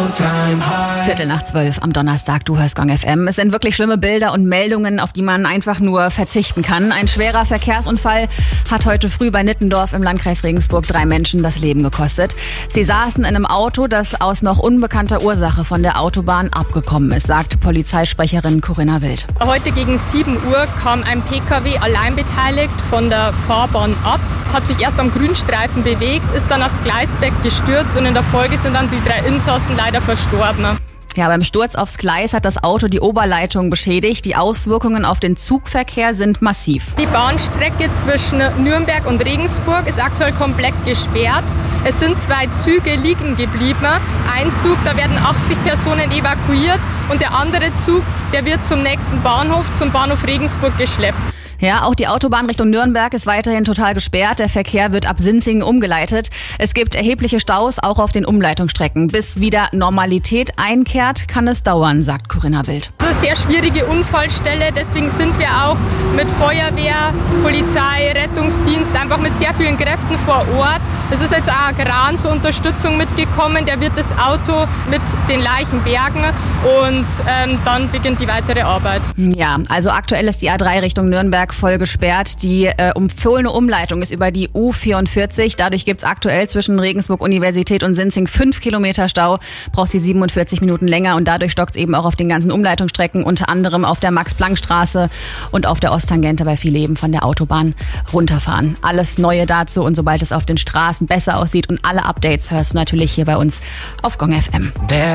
11:15 am Donnerstag, du hörst Gong FM. Es sind wirklich schlimme Bilder und Meldungen, auf die man einfach nur verzichten kann. Ein schwerer Verkehrsunfall hat heute früh bei Nittendorf im Landkreis Regensburg 3 Menschen das Leben gekostet. Sie saßen in einem Auto, das aus noch unbekannter Ursache von der Autobahn abgekommen ist, sagt Polizeisprecherin Corinna Wild. Heute gegen 7 Uhr kam ein Pkw allein beteiligt von der Fahrbahn ab, hat sich erst am Grünstreifen bewegt, ist dann aufs Gleisbett gestürzt und in der Folge sind dann die 3 Insassen leider verstorben. Ja, beim Sturz aufs Gleis hat das Auto die Oberleitung beschädigt. Die Auswirkungen auf den Zugverkehr sind massiv. Die Bahnstrecke zwischen Nürnberg und Regensburg ist aktuell komplett gesperrt. Es sind 2 Züge liegen geblieben. Ein Zug, da werden 80 Personen evakuiert und der andere Zug, der wird zum nächsten Bahnhof, zum Bahnhof Regensburg geschleppt. Ja, auch die Autobahn Richtung Nürnberg ist weiterhin total gesperrt. Der Verkehr wird ab Sinzingen umgeleitet. Es gibt erhebliche Staus, auch auf den Umleitungsstrecken. Bis wieder Normalität einkehrt, kann es dauern, sagt Corinna Wild. Das ist eine sehr schwierige Unfallstelle. Deswegen sind wir auch mit Feuerwehr, Polizei, Rettungsdienst einfach mit sehr vielen Kräften vor Ort. Es ist jetzt auch ein Kran zur Unterstützung mitgekommen. Der wird das Auto mit den Leichen bergen und dann beginnt die weitere Arbeit. Ja, also aktuell ist die A3 Richtung Nürnberg voll gesperrt. Die empfohlene Umleitung ist über die U44. Dadurch gibt es aktuell zwischen Regensburg Universität und Sinzing 5 Kilometer Stau. Braucht sie 47 Minuten länger und dadurch stockt es eben auch auf den ganzen Umleitungsstrecken, unter anderem auf der Max-Planck-Straße und auf der Osttangente, weil viele eben von der Autobahn runterfahren. Alles Neue dazu und sobald es auf den Straßen besser aussieht und alle Updates hörst du natürlich hier bei uns auf Gong FM.